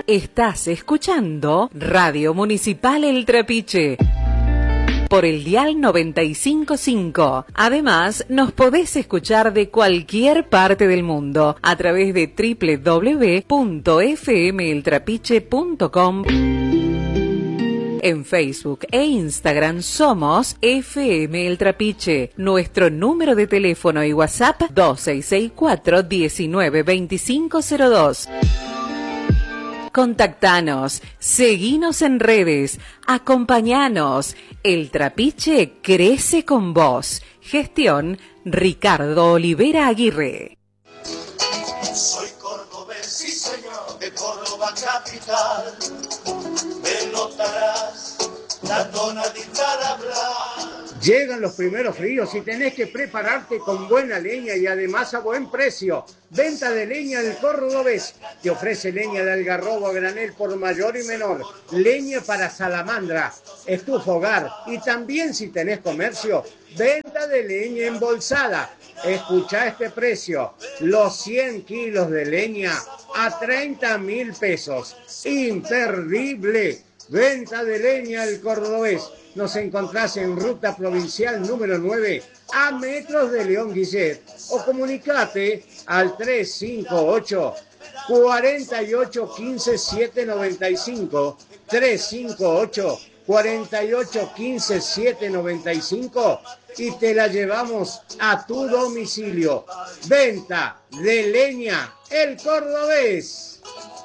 Estás escuchando Radio Municipal El Trapiche por el dial 95.5. Además, nos podés escuchar de cualquier parte del mundo a través de www.fmeltrapiche.com. En Facebook e Instagram somos FM El Trapiche. Nuestro número de teléfono y WhatsApp 2664 192502. Contactanos, seguinos en redes, acompañanos. El Trapiche crece con vos. Gestión Ricardo Olivera Aguirre. Soy cordobés, sí señor, de Córdoba capital. Me notarás la tonadita al hablar. Llegan los primeros fríos y tenés que prepararte con buena leña y además a buen precio. Venta de leña del Cordobés. Te ofrece leña de algarrobo a granel por mayor y menor. Leña para salamandra, estufa hogar y también si tenés comercio, venta de leña embolsada. Escuchá este precio. Los 100 kilos de leña a 30.000 pesos. Imperdible. Venta de leña del Cordobés. Nos encontrás en Ruta Provincial número 9, a metros de León Guillet. O comunicate al 358 48 15 795. 358 48 15 795 y te la llevamos a tu domicilio. Venta de leña El Cordobés.